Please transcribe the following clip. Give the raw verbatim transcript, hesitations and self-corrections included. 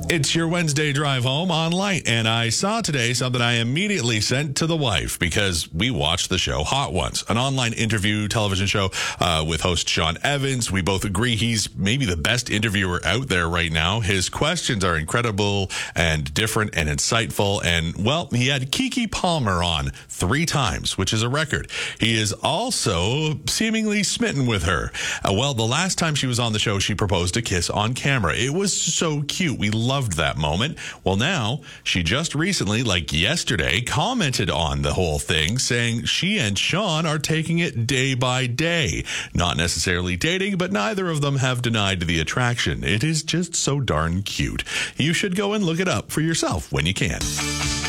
It's your Wednesday drive home on Light, and I saw today something I immediately sent to the wife because we watched the show Hot Ones, an online interview television show uh, with host Sean Evans. We both agree he's maybe the best interviewer out there right now. His questions are incredible and different and insightful, and, well, he had Keke Palmer on three times, which is a record. He is also seemingly smitten with her. Uh, well, the last time she was on the show, she proposed a kiss on camera. It was so cute. We loved that moment. Well, now she just recently, like yesterday, commented on the whole thing, saying she and Sean are taking it day by day. Not necessarily dating, but neither of them have denied the attraction. It is just so darn cute. You should go and look it up for yourself when you can.